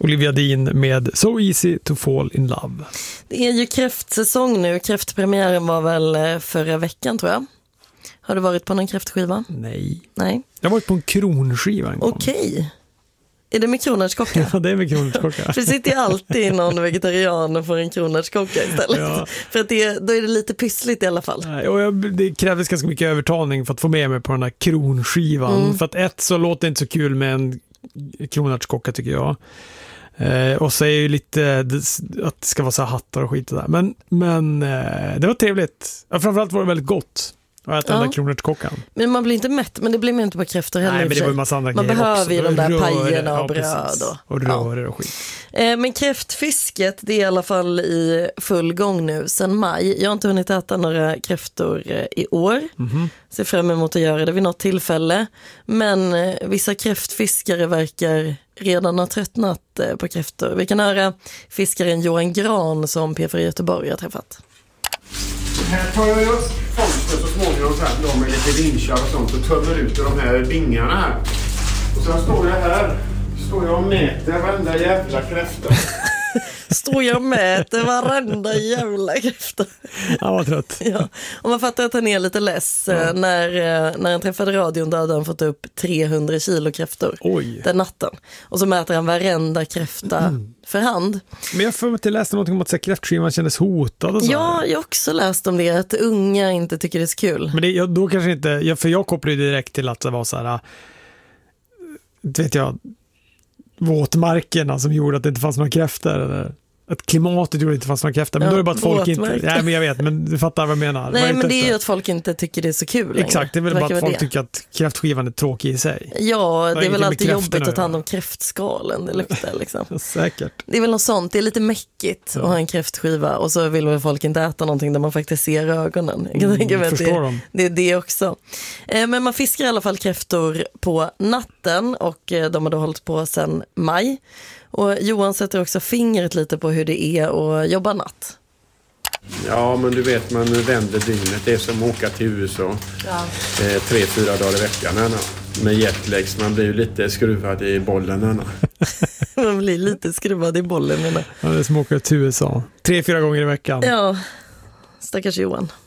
Olivia Dean med So Easy to Fall in Love. Det är ju kräftsäsong nu. Kräftpremiären var väl förra veckan, tror jag. Har du varit på någon kräftskiva? Nej. Jag har varit på en kronskiva en gång. Okej. Är det med kronärtskocka? Ja, det är med kronärtskocka. För det sitter ju alltid någon vegetarian och får en kronärtskocka istället. Ja. För att då är det lite pyssligt i alla fall. Nej, och det krävdes ganska mycket övertalning för att få med mig på den här kronskivan. För att så låter det inte så kul med en kronärtskocka, tycker jag. Och så är ju lite att det ska vara så här hattar och skit och där. Men det var trevligt. Ja, framförallt var det väldigt gott. Och äta den där kronärtskockan. Men man blir inte mätt, men det blir man inte på kräftor heller. Nej, men det var ju massa andra man behöver ju de där pajerna och bröd. Och rörer och skit. Men kräftfisket, det är i alla fall i full gång nu sedan maj. Jag har inte hunnit äta några kräftor i år. Ser fram emot att göra det vid något tillfälle. Men vissa kräftfiskare verkar redan ha tröttnat på kräftor. Vi kan höra fiskaren Johan Gran som P4 Göteborg har träffat. Här tar jag just fångsten så småningom sen med lite vinschar och sånt och tömmer ut de här bingarna här. Och sen står jag och mäter varenda jävla kräfta. Står jag och mäter varenda jävla kräfta. Han var trött. Ja. Och man fattar att han är lite less. När han träffade radion då hade han fått upp 300 kilo kräftor den natten. Och så mäter han varenda kräfta för hand. Men jag får inte läsa någonting om att kräftskivan kändes hotad och så. Ja, jag har också läst om det. Att unga inte tycker det är så kul. Men då kanske inte... För jag kopplar ju direkt till att det var så här... Vet jag... våtmarkerna som gjorde att det inte fanns några kräftor eller att klimatet gjorde att det inte fanns några kräftor, men då är det bara att folk inte... Ja, men jag vet, men du fattar vad jag menar. Nej, men det är ju att folk inte tycker det är så kul längre. Exakt, det är väl bara att folk tycker att kräftskivan är tråkig i sig. Ja, det är väl alltid jobbigt att ta hand om kräftskalen, det luktar liksom. Säkert. Det är väl något sånt, det är lite mäckigt att ha en kräftskiva och så vill väl folk inte äta någonting där man faktiskt ser ögonen. Jag kan tänka mig att det är det också. Men man fiskar i alla fall kräftor på natten och de har då hållit på sedan maj. Och Johan sätter också fingret lite på hur det är att jobba natt. Ja, men du vet, man vänder dygnet. Det är som att åka till USA 3-4 dagar i veckan. Med jetlags, man blir ju lite skruvad i bollen. Man blir lite skruvad i bollen. Ja, det är som att åka till USA 3-4 gånger i veckan. Ja, stackars Johan.